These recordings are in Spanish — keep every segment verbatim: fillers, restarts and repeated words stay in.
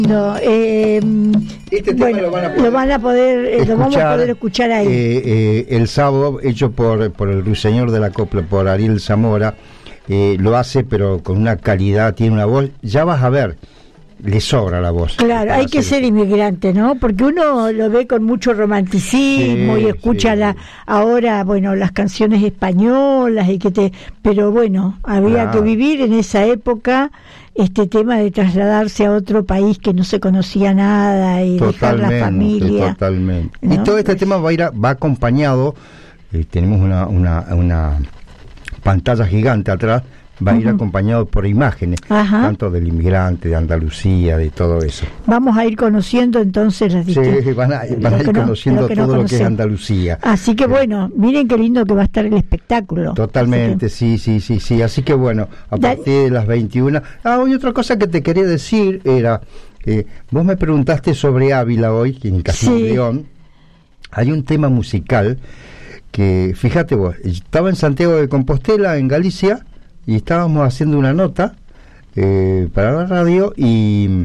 No, eh, este tema bueno, lo van a poder, lo van a poder eh, escuchar, lo vamos a poder escuchar ahí. Eh, eh, el sábado, hecho por, por el ruiseñor de la copla, por Ariel Zamora. Eh, lo hace, pero con una calidad, tiene una voz, ya vas a ver, le sobra la voz. Claro, hay que ser inmigrante, ¿no? Porque uno lo ve con mucho romanticismo sí, y escucha sí. la ahora, bueno, las canciones españolas y que te, pero bueno, había claro. que vivir en esa época este tema de trasladarse a otro país que no se conocía nada y totalmente, dejar la familia. Totalmente. ¿No? Y todo este pues, tema va a ir a, va acompañado, eh, tenemos una una una pantalla gigante atrás, va a ir uh-huh. acompañado por imágenes, Ajá. tanto del inmigrante, de Andalucía, de todo eso. Vamos a ir conociendo entonces las distintas... Sí, van a, van a ir no, conociendo lo todo no lo que es Andalucía. Así que sí. bueno, miren qué lindo que va a estar el espectáculo. Totalmente, que... sí, sí, sí, sí. Así que bueno, a da... partir de las veintiuna... Ah, y otra cosa que te quería decir era, eh, vos me preguntaste sobre Ávila hoy, en Castillo sí. León. Hay un tema musical que, fíjate vos, estaba en Santiago de Compostela, en Galicia, y estábamos haciendo una nota eh, para la radio y,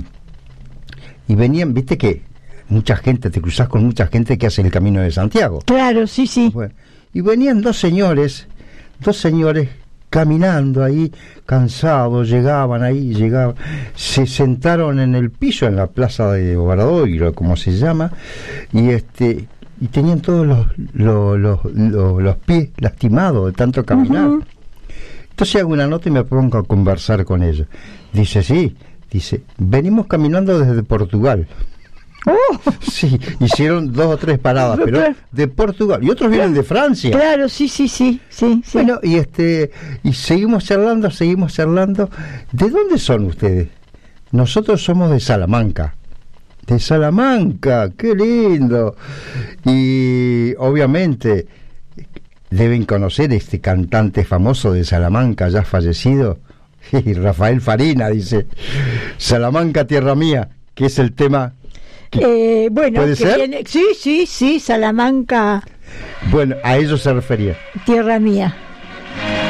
y venían, viste que mucha gente, te cruzás con mucha gente que hace el Camino de Santiago. Claro, sí, sí. Bueno, y venían dos señores, dos señores caminando ahí, cansados, llegaban ahí, llegaban, se sentaron en el piso, en la plaza de Obradoiro, como se llama, y este... y tenían todos los, los, los, los, los pies lastimados de tanto caminar. Uh-huh. Entonces hago una nota y me pongo a conversar con ellos. Dice, sí, dice, venimos caminando desde Portugal. Oh. Sí, hicieron dos o tres paradas, pero de Portugal. Y otros vienen de Francia. Claro, sí, sí, sí, sí, sí. Bueno, y este, y seguimos charlando, seguimos charlando. ¿De dónde son ustedes? Nosotros somos de Salamanca. De Salamanca, qué lindo. Y obviamente deben conocer este cantante famoso de Salamanca, ya fallecido, Rafael Farina, dice, Salamanca, tierra mía, que es el tema que, eh, bueno, ¿puede que ser? Viene, sí, sí, sí, Salamanca. Bueno, a ello se refería. Tierra mía.